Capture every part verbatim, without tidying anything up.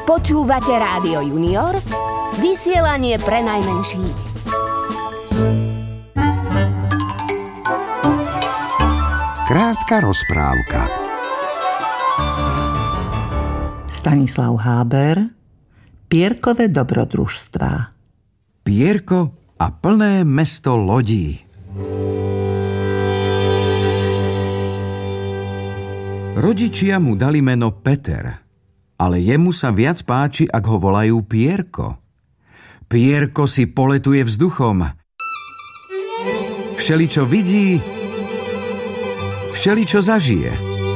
Počúvate Rádio Junior, vysielanie pre najmenších. Krátka rozprávka. Stanislav Háber, Pierkove dobrodružstvá. Pierko a plné mesto lodí. Rodičia mu dali meno Peter, ale jemu sa viac páči, ak ho volajú Pierko. Pierko si poletuje vzduchom. Všeličo vidí, všeličo zažije.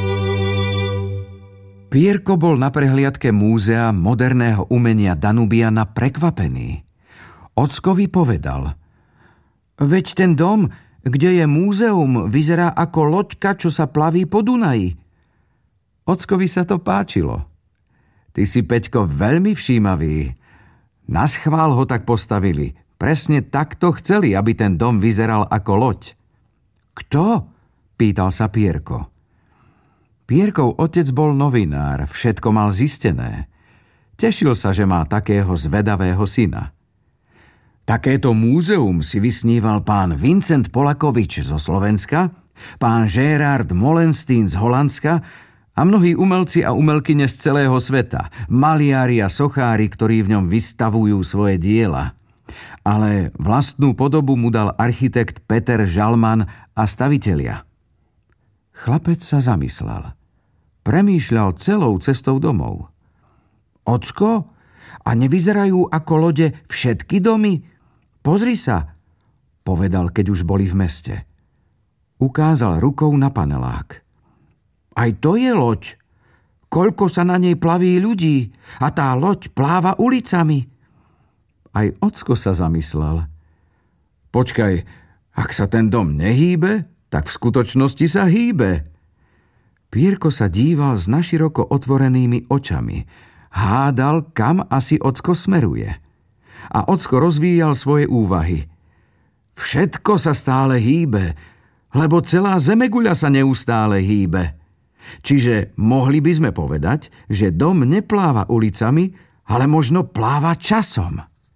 Pierko bol na prehliadke múzea moderného umenia Danubiana prekvapený. Ockovi povedal: Veď ten dom, kde je múzeum, vyzerá ako loďka, čo sa plaví po Dunaji. Ockovi sa to páčilo. Ty si, Peťko, veľmi všímavý. Naschvál ho tak postavili. Presne takto chceli, aby ten dom vyzeral ako loď. Kto? Pýtal sa Pierko. Pierkov otec bol novinár, všetko mal zistené. Tešil sa, že má takého zvedavého syna. Takéto múzeum si vysníval pán Vincent Polakovič zo Slovenska, pán Gérard Molenstein z Holandska a mnohí umelci a umelkyne z celého sveta, maliári a sochári, ktorí v ňom vystavujú svoje diela. Ale vlastnú podobu mu dal architekt Peter Žalman a stavitelia. Chlapec sa zamyslel. Premýšľal celou cestou domov. Ocko, a nevyzerajú ako lode všetky domy? Pozri sa, povedal, keď už boli v meste. Ukázal rukou na panelák. Aj to je loď. Koľko sa na nej plaví ľudí a tá loď pláva ulicami. Aj ocko sa zamyslel. Počkaj, ak sa ten dom nehýbe, tak v skutočnosti sa hýbe. Pierko sa díval s naširoko otvorenými očami. Hádal, kam asi ocko smeruje. A ocko rozvíjal svoje úvahy. Všetko sa stále hýbe, lebo celá zemeguľa sa neustále hýbe. Čiže mohli by sme povedať, že dom nepláva ulicami, ale možno pláva časom.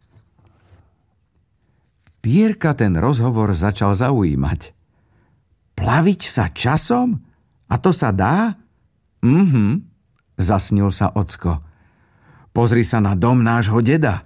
Pierka ten rozhovor začal zaujímať. Plaviť sa časom? A to sa dá? Mhm, zasnil sa ocko. Pozri sa na dom nášho deda.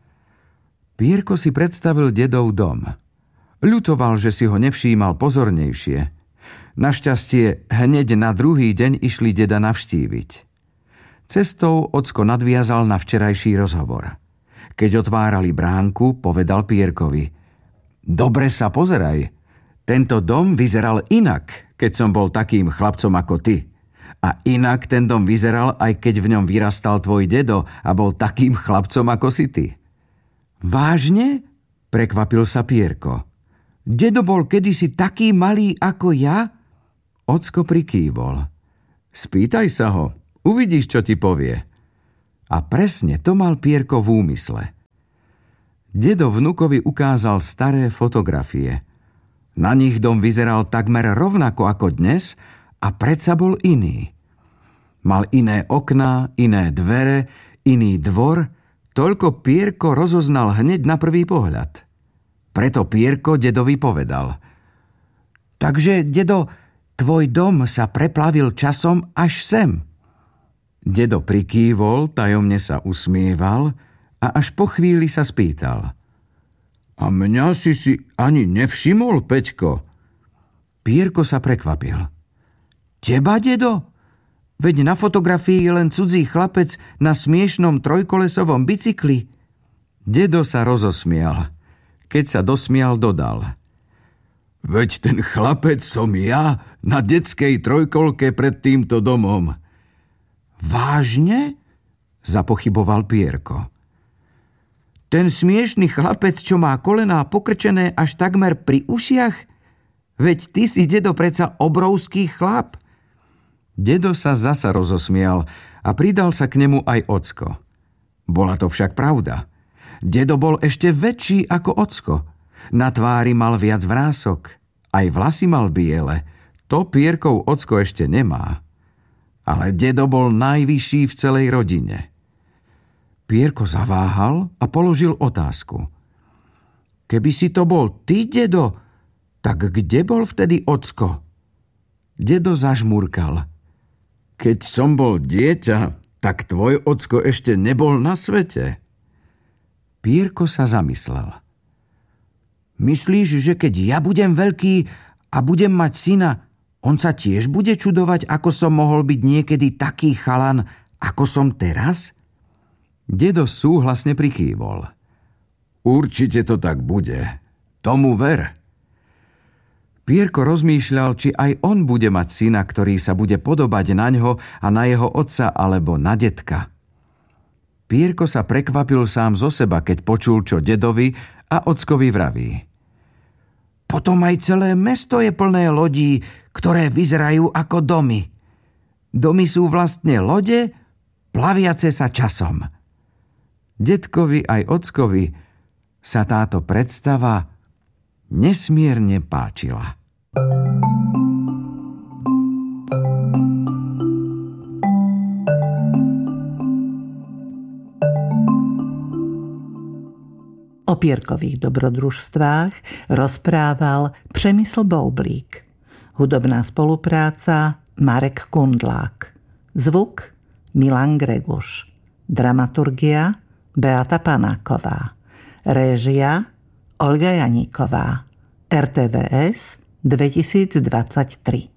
Pierko si predstavil dedov dom. Ľutoval, že si ho nevšímal pozornejšie. Našťastie hneď na druhý deň išli deda navštíviť. Cestou ocko nadviazal na včerajší rozhovor. Keď otvárali bránku, povedal Pierkovi: Dobre sa pozeraj. Tento dom vyzeral inak, keď som bol takým chlapcom ako ty. A inak ten dom vyzeral, aj keď v ňom vyrastal tvoj dedo a bol takým chlapcom ako si ty. Vážne? Prekvapil sa Pierko. Dedo bol kedysi taký malý ako ja? Ocko prikývol. Spýtaj sa ho, uvidíš, čo ti povie. A presne to mal Pierko v úmysle. Dedo vnukovi ukázal staré fotografie. Na nich dom vyzeral takmer rovnako ako dnes a predsa bol iný. Mal iné okná, iné dvere, iný dvor, toľko Pierko rozoznal hneď na prvý pohľad. Preto Pierko dedovi povedal: Takže, dedo, tvoj dom sa preplavil časom až sem. Dedo prikývol, tajomne sa usmieval a až po chvíli sa spýtal: A mňa si si ani nevšimol, Peťko? Pierko sa prekvapil. Teba, dedo? Veď na fotografii je len cudzí chlapec na smiešnom trojkolesovom bicykli. Dedo sa rozosmial. Keď sa dosmial, dodal: Veď ten chlapec som ja na detskej trojkolke pred týmto domom. Vážne? Zapochyboval Pierko. Ten smiešný chlapec, čo má kolená pokrčené až takmer pri ušiach? Veď ty si, dedo, predsa obrovský chlap. Dedo sa zasa rozosmial a pridal sa k nemu aj ocko. Bola to však pravda. Dedo bol ešte väčší ako ocko. Na tvári mal viac vrások. Aj vlasy mal biele. To Pierkov ocko ešte nemá. Ale dedo bol najvyšší v celej rodine. Pierko zaváhal a položil otázku. Keby si to bol ty, dedo, tak kde bol vtedy ocko? Dedo zažmúrkal. Keď som bol dieťa, tak tvoj ocko ešte nebol na svete. Pierko sa zamyslel. Myslíš, že keď ja budem veľký a budem mať syna, on sa tiež bude čudovať, ako som mohol byť niekedy taký chalan, ako som teraz? Dedo súhlasne prikývol. Určite to tak bude. Tomu ver. Pierko rozmýšľal, či aj on bude mať syna, ktorý sa bude podobať naňho a na jeho otca alebo na detka. Pierko sa prekvapil sám zo seba, keď počul, čo dedovi a ockovi vraví. Potom aj celé mesto je plné lodí, ktoré vyzerajú ako domy. Domy sú vlastne lode, plaviace sa časom. Detkovi aj ockovi sa táto predstava nesmierne páčila. O Pierkových dobrodružstvách rozprával Přemysl Boublík. Hudobná spolupráca Marek Kundlák. Zvuk Milan Greguš. Dramaturgia Beata Panáková. Réžia Olga Janíková. er té vé es dvetisícdvadsaťtri.